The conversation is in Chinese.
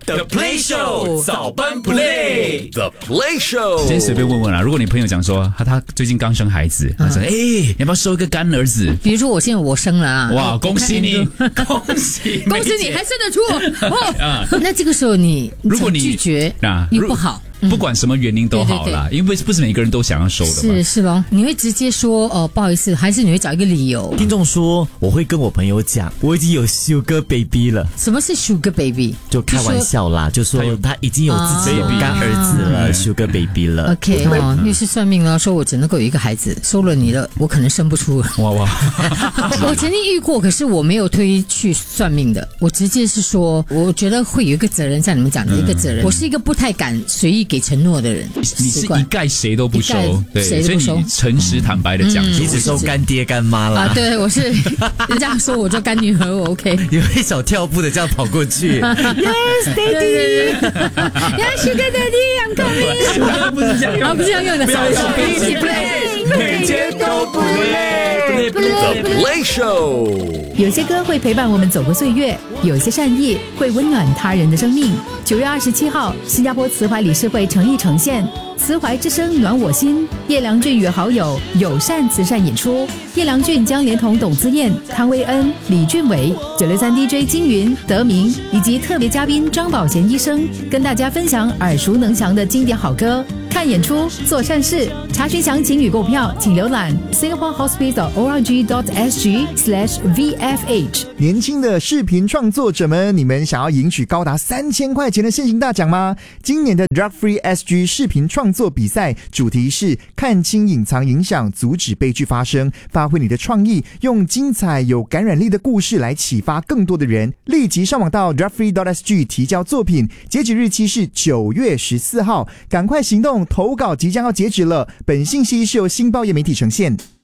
The Play Show 早班 Play The Play Show。 今天随便问问啦，如果你朋友讲说他最近刚生孩子，他说你要不要收一个干儿子？ 比如说我现在我生了啊， 哇，恭喜你，恭喜你还生得出哦。那这个时候如果你拒绝也不好。 不管什么原因都好啦，因为不是每个人都想要收的嘛。 是咯，你会直接说不好意思，还是你会找一个理由？ 听众说我会跟我朋友讲，我已经有 Sugar Baby 了。 什么是 Sugar Baby？ 就开玩笑啦，就说他已经有自己有干儿子了，Sugar Baby 了。 OK 又是算命了，说我只能够有一个孩子，收了你了，我可能生不出了。 哇！ 我曾经遇过，可是我没有推去算命的，我直接是说，我觉得会有一个责任，像你们讲的一个责任。我是一个不太敢随意给承诺的人， 你是一概谁都不收，对， 谁都不收， 所以你诚实坦白的讲， 你只收干爹干妈啦。 对，我是人家说我做干女儿，我 OK。 你会小跳步的这样跑过去 ，Yes Daddy，Yes Sugar Daddy，I'm coming。不是这样，不是这样用的。不要一起 play， 每天都不累。The Play Show。 有些歌会陪伴我们走过岁月，有些善意会温暖他人的生命。9月27号，新加坡慈怀理事会诚意呈现慈怀之声暖我心，叶良俊与好友友善慈善演出。叶良俊将连同董姿燕、康威恩、李俊伟、963 DJ 金云、德明以及特别嘉宾张宝贤医生，跟大家分享耳熟能详的经典好歌。看演出，做善事。查询详情与购票，请浏览 singaporehospital.org.sg/VFH。 年轻的视频创作者们，你们想要赢取高达3000块钱的现行大奖吗？今年的 Drug Free SG 视频创作比赛主题是看清隐藏影响，阻止悲剧发生，发挥你的创意，用精彩有感染力的故事来启发更多的人。立即上网到 drugfree.sg 提交作品，截止日期是9月14号，赶快行动！投稿即将要截止了，本信息是由新报业媒体呈现。